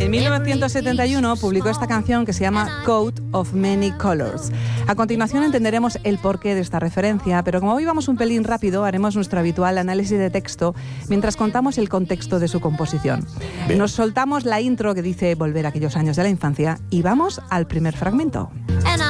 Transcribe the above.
En 1971 publicó esta canción que se llama Coat of Many Colors. A continuación entenderemos el porqué de esta referencia, pero como hoy vamos un pelín rápido, haremos nuestro habitual análisis de texto mientras contamos el contexto de su composición. Bien. Nos soltamos la intro que dice volver a aquellos años de la infancia y vamos al primer fragmento. And